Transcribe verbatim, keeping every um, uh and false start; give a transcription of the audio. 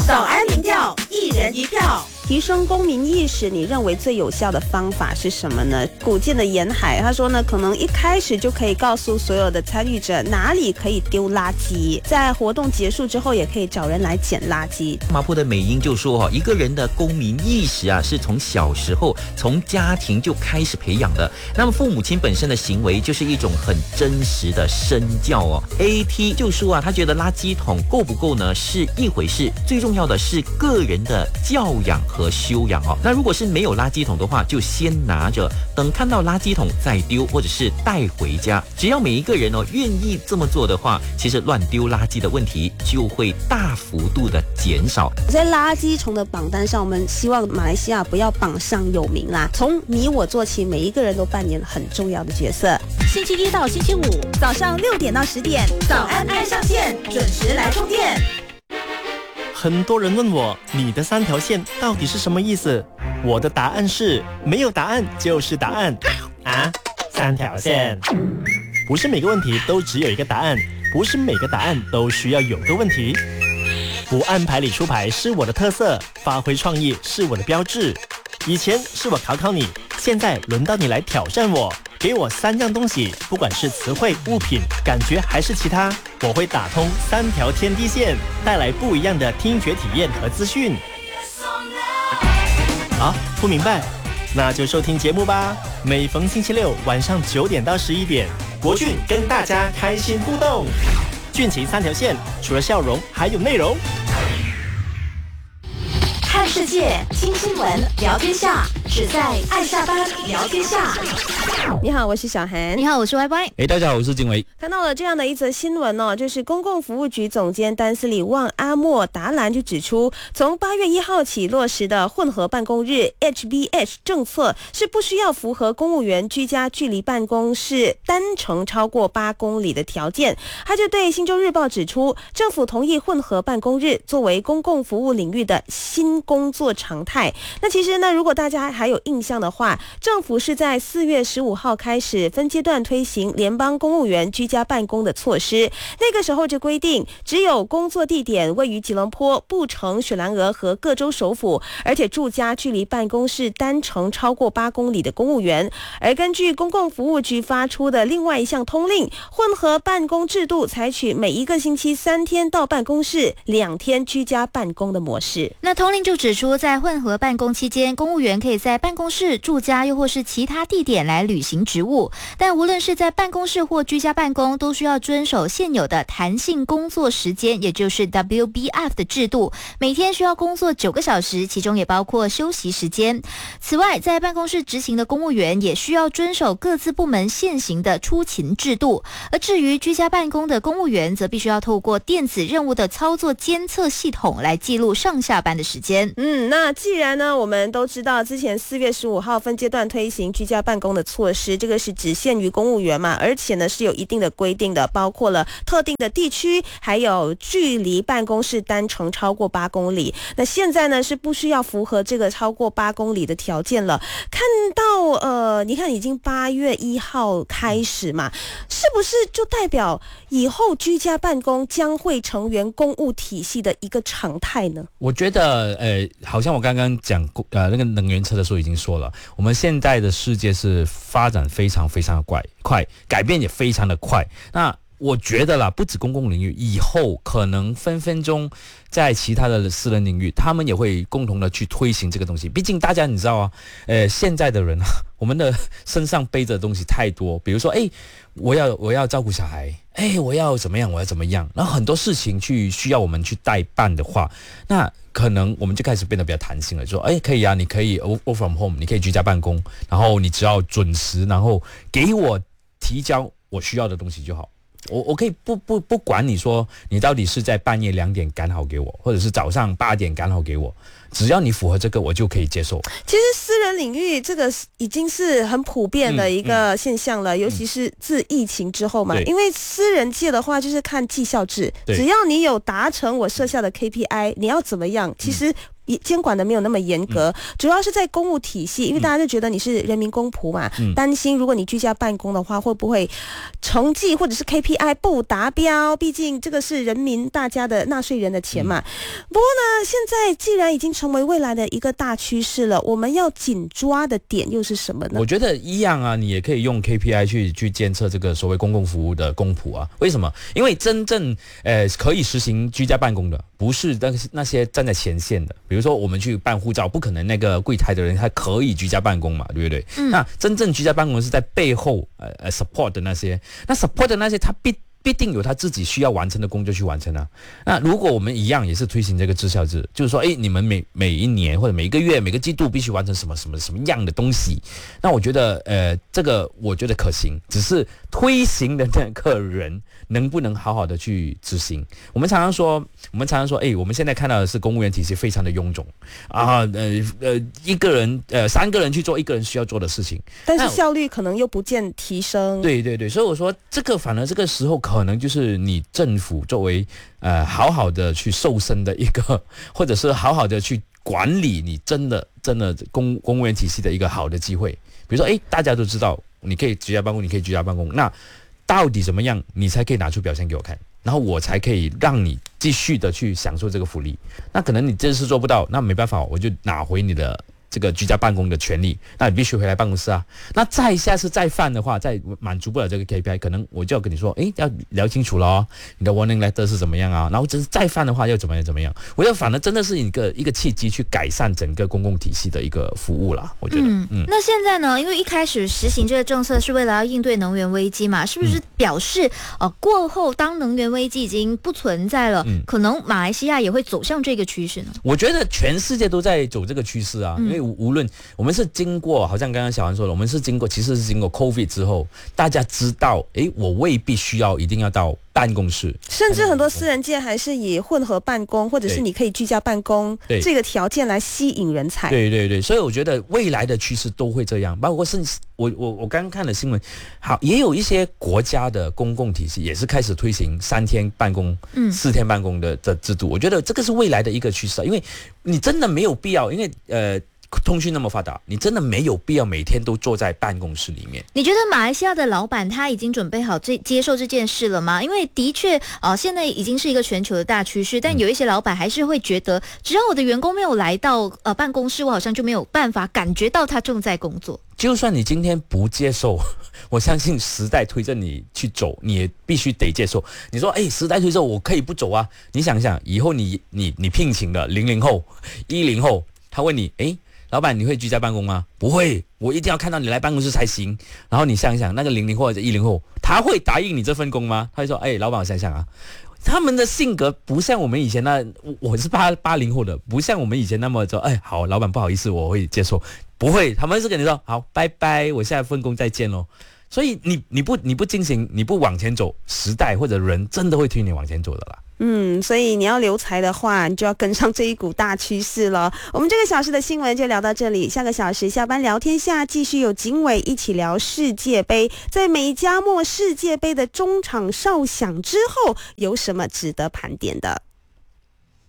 早安民调，一人一票。 提升公民意识，你认为最有效的方法是什么呢？古建的沿海他说呢，可能一开始就可以告诉所有的参与者哪里可以丢垃圾，在活动结束之后也可以找人来捡垃圾。 麻坡的美英就说哦，一个人的公民意识啊，是从小时候从家庭就开始培养的。那么父母亲本身的行为就是一种很真实的身教哦。A T 就说啊，他觉得垃圾桶够不够呢是一回事，最重要的是个人的教养和修养哦。那如果是没有垃圾桶的话，就先拿着，等看到垃圾桶再丢，或者是带回家。只要每一个人哦愿意这么做的话，其实乱丢垃圾的问题就会大幅度的减少。 在垃圾虫的榜单上，我们希望马来西亚不要榜上有名啦，从你我做起，每一个人都扮演很重要的角色。 星期一到星期五早上六点到十点，早安爱上线，准时来充电。 很多人问我，你的三条线到底是什么意思？我的答案是，没有答案就是答案啊！三条线，不是每个问题都只有一个答案，不是每个答案都需要有个问题。不按牌理出牌是我的特色，发挥创意是我的标志。以前是我考考你，现在轮到你来挑战我。给我三样东西，不管是词汇、物品、感觉还是其他，我会打通三条天地线，带来不一样的听觉体验和资讯。啊，不明白？那就收听节目吧。每逢星期六晚上九点到十一点，国俊跟大家开心互动。俊情三条线，除了笑容，还有内容。 看世界，听新闻，聊天下，只在爱下班聊天下。 你好，我是小韩。 你好，我是 Y Y。 哎，大家好，我是金维。 看到了这样的一则新闻哦，就是公共服务局总监丹斯里旺阿莫达兰就指出，从八月一号起落实的混合办公日 H B H 政策是不需要符合公务员居家距离办公室单程超过八公里的条件。他就对《新洲日报》指出，政府同意混合办公日作为公共服务领域的新工作常态。那其实呢，如果大家还有印象的话，政府是在四月十五号开始分阶段推行联邦公务员居家办公的措施。那个时候就规定，只有工作地点位于吉隆坡、布城、雪兰莪和各州首府，而且住家距离办公室单程超过八公里的公务员。而根据公共服务局发出的另外一项通令，混合办公制度采取每一个星期三天到办公室，两天居家办公的模式。 那通令就指出，在混合办公期间，公务员可以在办公室、住家又或是其他地点来履行职务，但无论是在办公室或居家办公，都需要遵守现有的弹性工作时间，也就是 W B F 的制度，每天需要工作九个小时，其中也包括休息时间。此外，在办公室执行的公务员也需要遵守各自部门现行的出勤制度，而至于居家办公的公务员，则必须要透过电子任务的操作监测系统来记录上下班的时间。 嗯，那既然呢，我们都知道之前四月十五号分阶段推行居家办公的措施，这个是只限于公务员嘛，而且呢是有一定的规定的，包括了特定的地区，还有距离办公室单程超过八公里。那现在呢是不需要符合这个超过八公里的条件了。看到呃，你看已经八月一号开始嘛，是不是就代表以后居家办公将会成为公务体系的一个常态呢？ 我觉得呃，好像我刚刚讲呃那个能源车的时候已经说了，我们现在的世界是发展非常非常的快，快改变也非常的快。那我觉得啦，不止公共领域，以后可能分分钟在其他的私人领域，他们也会共同的去推行这个东西。毕竟大家你知道啊，呃，现在的人啊，我们的身上背着的东西太多，比如说，哎，我要我要照顾小孩，哎，我要怎么样，我要怎么样，然后很多事情去需要我们去代办的话，那可能我们就开始变得比较弹性了，就说，哎，可以啊，你可以 work from home， 你可以居家办公，然后你只要准时，然后给我提交我需要的东西就好。我我可以不不不管你说你到底是在半夜两点赶好给我，或者是早上八点赶好给我，只要你符合这个，我就可以接受。 其实私人领域这个已经是很普遍的一个现象了，嗯嗯、尤其是自疫情之后嘛。因为私人界的话就是看绩效制，只要你有达成我设下的 K P I， 你要怎么样，其实监管的没有那么严格，嗯、主要是在公务体系，因为大家就觉得你是人民公仆嘛，嗯、担心如果你居家办公的话，会不会成绩或者是 K P I 不达标？毕竟这个是人民大家的纳税人的钱嘛。嗯、不过呢，现在既然已经成为未来的一个大趋势了，我们要紧抓的点又是什么呢？ 我觉得一样啊，你也可以用 K P I 去去监测这个所谓公共服务的公仆啊。为什么？因为真正呃可以实行居家办公的，不是那那些站在前线的。比如说我们去办护照，不可能那个柜台的人他可以居家办公嘛，对不对？嗯、那真正居家办公是在背后呃呃 support 的那些，那 support 的那些他必。必定有他自己需要完成的工作去完成啊。那如果我们一样也是推行这个绩效制，就是说，哎，你们每每一年或者每一个月、每个季度必须完成什么什么什么样的东西，那我觉得，呃，这个我觉得可行，只是推行的那个人能不能好好的去执行。我们常常说，我们常常说，哎，我们现在看到的是公务员体系非常的臃肿啊，呃呃，一个人呃三个人去做一个人需要做的事情， 但是效率可能又不见提升。 对对对，所以我说这个反而这个时候可。可能就是你政府作为呃好好的去瘦身的一个，或者是好好的去管理你真的真的公公务员体系的一个好的机会。比如说，哎，大家都知道你可以居家办公，你可以居家办公，那到底怎么样你才可以拿出表现给我看，然后我才可以让你继续的去享受这个福利。那可能你这次做不到，那没办法，我就拿回你的这个居家办公的权利，那你必须回来办公室啊。那再下次再犯的话，再满足不了这个 K P I， 可能我就要跟你说，诶，要聊清楚咯，你的 warning letter 是怎么样啊？然后真是再犯的话，要怎么样怎么样？我觉得反正真的是一个一个契机去改善整个公共体系的一个服务啦。我觉得，嗯， 嗯那现在呢？因为一开始实行这个政策是为了要应对能源危机嘛，是不是表示、嗯、呃过后当能源危机已经不存在了，嗯、可能马来西亚也会走向这个趋势呢？ 我觉得全世界都在走这个趋势啊，嗯、因为无论我们是经过，好像刚刚小韩说的，我们是经过，其实是经过 COVID 之后，大家知道，诶，我未必需要一定要到办公室， 甚至很多私人界还是以混合办公，或者是你可以居家办公这个条件来吸引人才。 对对对，所以我觉得未来的趋势都会这样，包括是我我我刚刚看的新闻，好，也有一些国家的公共体系也是开始推行三天办公、嗯、四天办公的的制度。我觉得这个是未来的一个趋势，因为你真的没有必要，因为呃。通讯那么发达，你真的没有必要每天都坐在办公室里面。 你觉得马来西亚的老板他已经准备好这接受这件事了吗？因为的确，呃，现在已经是一个全球的大趋势，但有一些老板还是会觉得，只要我的员工没有来到呃办公室，我好像就没有办法感觉到他正在工作。 就算你今天不接受，我相信时代推着你去走，你也必须得接受。你说，哎，时代推着我可以不走啊？你想想，以后你你你聘请的零零后、一零后，他问你，哎。老板，你会居家办公吗？不会，我一定要看到你来办公室才行。然后你想想，那个零零后或者一零后，他会答应你这份工吗？他会说：“哎，老板，我想想啊。”他们的性格不像我们以前那，我是八八零后的，不像我们以前那么说：“哎，好，老板，不好意思，我会接受。”不会，他们是跟你说：“好，拜拜，我下一份工再见咯。”所以你你不你不进行，你不往前走，时代或者人真的会推你往前走的啦。 嗯，所以你要留才的话，你就要跟上这一股大趋势了。我们这个小时的新闻就聊到这里，下个小时下班聊天下继续有景伟一起聊世界杯。在美加墨世界杯的中场哨响之后，有什么值得盘点的？